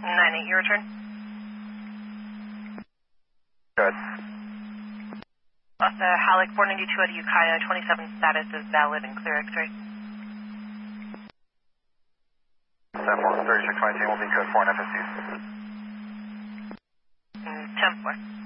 9-8, your return. Good. The Halleck 492 out of Ukiah, 27 status is valid and clear X-ray. 3622 will be code 4 and FSC. 10-4.